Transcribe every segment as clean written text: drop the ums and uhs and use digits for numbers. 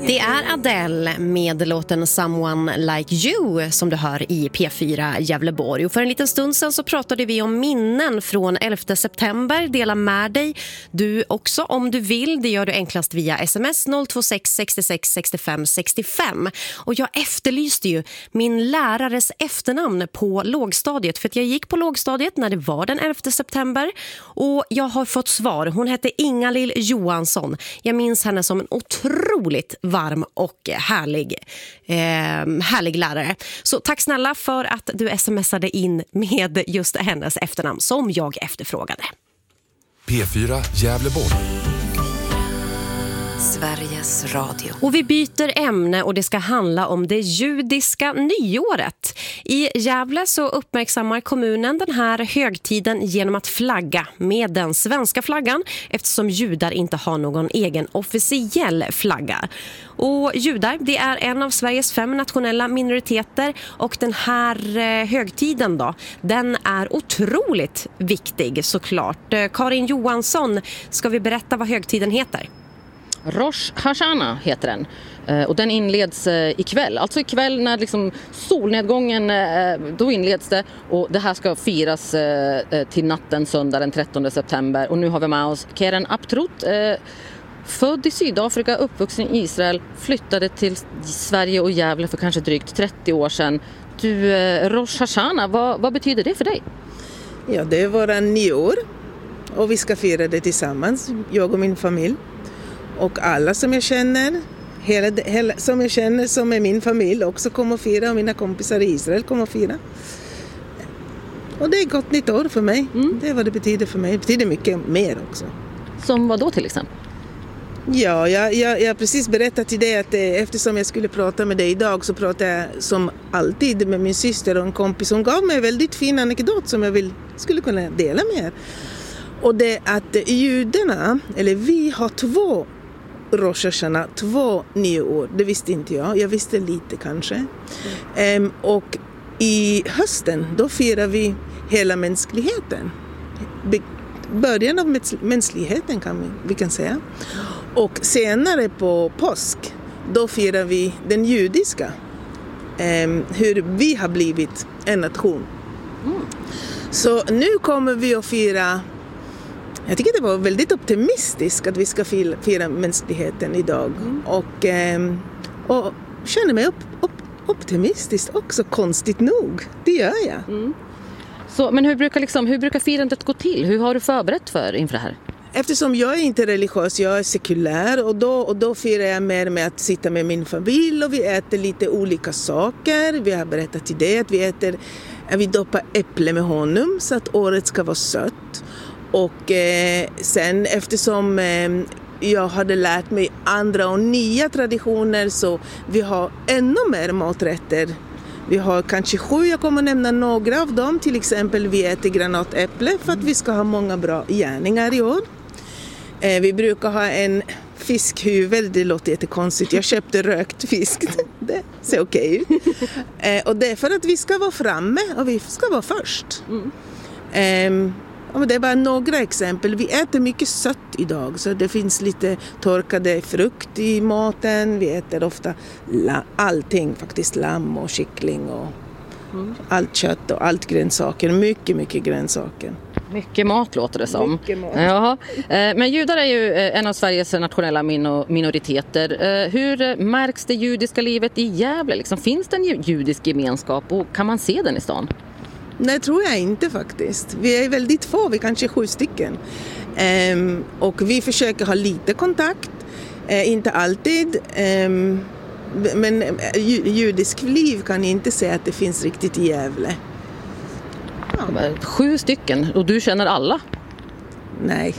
Det är Adele med låten Someone Like You som du hör i P4 Gävleborg. Och för en liten stund sedan så pratade vi om minnen från 11 september. Dela med dig du också om du vill. Det gör du enklast via sms 026 66 65 65. Och jag efterlyste ju min lärares efternamn på lågstadiet. För att jag gick på lågstadiet när det var den 11 september. Och jag har fått svar. Hon hette Ingalill Johansson. Jag minns henne som en otroligt varm och härlig lärare. Så tack snälla för att du smsade in med just hennes efternamn som jag efterfrågade. P4 Gävleborg. Sveriges Radio. Och vi byter ämne och det ska handla om det judiska nyåret. I Gävle så uppmärksammar kommunen den här högtiden genom att flagga med den svenska flaggan eftersom judar inte har någon egen officiell flagga. Och judar, det är en av Sveriges 5 nationella minoriteter och den här högtiden då, den är otroligt viktig såklart. Karin Johansson, ska vi berätta vad högtiden heter? Rosh Hashanah heter den och den inleds ikväll. Alltså ikväll när liksom solnedgången, då inleds det och det här ska firas till natten söndag den 13 september. Och nu har vi med oss Keren Aptrot, född i Sydafrika, uppvuxen i Israel, flyttade till Sverige och Gävle för kanske drygt 30 år sedan. Du, Rosh Hashanah, vad betyder det för dig? Ja, det är våra nyår och vi ska fira det tillsammans, jag och min familj. Och alla som jag känner, hela som jag känner som är min familj också kommer att fira och mina kompisar i Israel kommer att fira. Och det är gott nytt år för mig. Det är vad det betyder för mig. Det betyder mycket mer också. Som vad då till exempel? Ja, jag har precis berättat till dig att eftersom jag skulle prata med dig idag så pratar jag som alltid med min syster och en kompis. Hon gav mig en väldigt fin anekdot som jag skulle kunna dela med er. Och det är att judarna, eller vi har 2 Rosh Hashanah, 2 nyår. Det visste inte jag. Jag visste lite kanske. Och i hösten då firar vi hela mänskligheten. Början av mänskligheten vi kan säga. Och senare på påsk då firar vi den judiska. Hur vi har blivit en nation. Så nu kommer vi att fira. Jag tycker det var väldigt optimistiskt att vi ska fira mänskligheten idag. Och känner mig optimistisk också, konstigt nog. Det gör jag. Så, men hur brukar firandet gå till? Hur har du förberett för inför det här? Eftersom jag är inte religiös, jag är sekulär och då firar jag mer med att sitta med min familj och vi äter lite olika saker. Vi har berättat till det att vi doppar äpple med honung så att året ska vara sött. Och sen eftersom jag hade lärt mig andra och nya traditioner så vi har ännu mer maträtter. Vi har kanske 7, jag kommer nämna några av dem. Till exempel vi äter granatäpple för att vi ska ha många bra gärningar i år. Vi brukar ha en fiskhuvud, det låter jättekonstigt. Jag köpte rökt fisk, det ser okej ut. Och det är för att vi ska vara framme och vi ska vara först. Det är bara några exempel. Vi äter mycket sött idag så det finns lite torkade frukt i maten. Vi äter ofta allting, faktiskt lamm och kyckling och allt kött och allt grönsaker. Mycket grönsaker. Mycket mat låter det som. Mycket mat. Jaha. Men judar är ju en av Sveriges nationella minoriteter. Hur märks det judiska livet i Gävle? Finns det en judisk gemenskap och kan man se den i stan? Nej, tror jag inte faktiskt. Vi är väldigt få, vi kanske 7 stycken. Och vi försöker ha lite kontakt, inte alltid. Men judisk liv kan inte säga att det finns riktigt i Gävle. Ja. 7 stycken och du känner alla? Nej.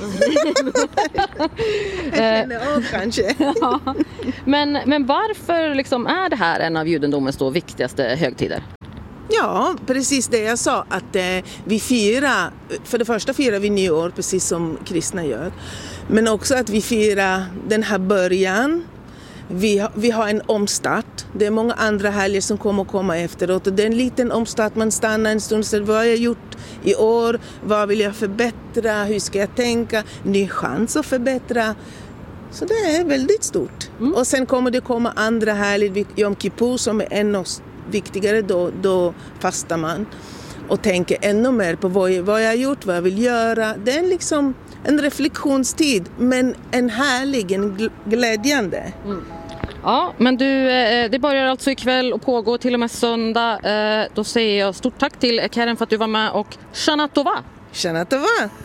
Jag känner av kanske. Ja. Men varför är det här en av judendomens då viktigaste högtider? Ja, precis det jag sa, att vi för det första firar vi nyår precis som kristna gör. Men också att vi firar den här början. Vi har en omstart. Det är många andra helger som kommer att komma efteråt. Och det är en liten omstart, man stannar en stund. Så vad har jag gjort i år? Vad vill jag förbättra? Hur ska jag tänka? Ny chans att förbättra. Så det är väldigt stort. Och sen kommer det komma andra härligt, Yom Kippur som är ännu viktigare, då fastar man och tänker ännu mer på vad jag har gjort, vad jag vill göra. Det är liksom en reflektionstid, men en härlig, en glädjande. Ja, men du, det börjar alltså ikväll och pågår till och med söndag. Då säger jag stort tack till Keren för att du var med och Shana Tova! Shana Tova!